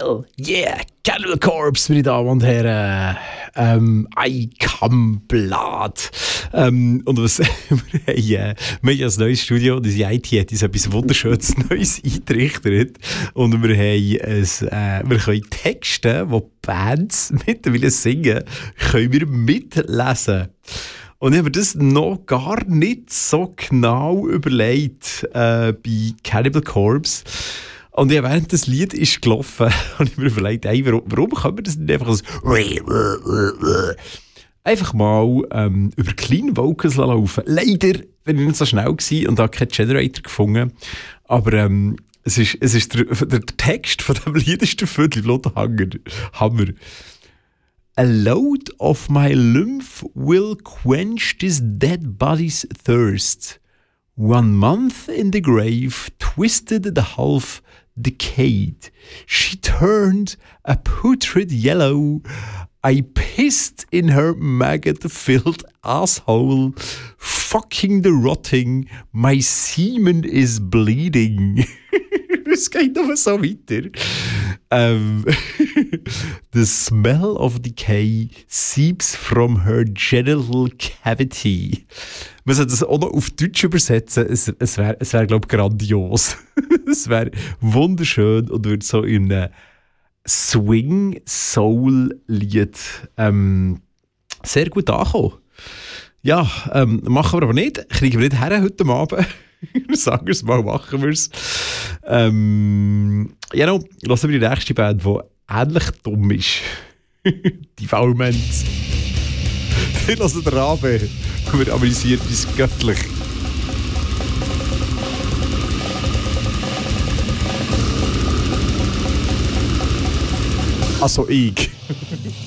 Hell yeah, Cannibal Corpse, meine Damen und Herren. I come blood. Und was, wir haben ein neues Studio und unsere IT hat uns etwas Wunderschönes Neues eingerichtet. Und wir können Texte, die Bands mittlerweile singen, können wir mitlesen. Und ich habe mir das noch gar nicht so genau überlegt bei Cannibal Corpse. Und ja, während das Lied ist gelaufen, habe ich mir überlegt, hey, warum können wir das nicht einfach mal über Clean Vocals laufen? Leider bin ich nicht so schnell gewesen und habe keinen Generator gefunden. Aber es ist der Text von diesem Lied ist der Hammer. A load of my lymph will quench this dead body's thirst. 1 month in the grave, twisted the half decayed. She turned a putrid yellow. I pissed in her maggot-filled asshole. Fucking the rotting. My semen is bleeding. Es geht noch so weiter. The smell of decay seeps from her genital cavity. Man sollte das auch noch auf Deutsch übersetzen. Es wär, glaube ich, grandios. Es wäre wunderschön und würde so in einem Swing-Soul-Lied sehr gut ankommen. Ja, machen wir aber nicht. Kriegen wir nicht her heute Abend. Sagen wir es mal, machen wir es. Ja, no, lassen wir die nächste Band, die ähnlich dumm ist. Die Faulments. Die lassen den Rabe. Wir amüsiert uns göttlich. Also ich.